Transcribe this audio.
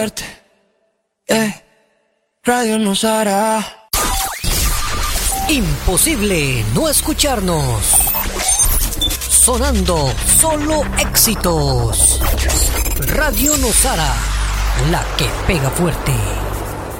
Radio nos hará imposible no escucharnos. Sonando solo éxitos. Radio Nosara, la que pega fuerte.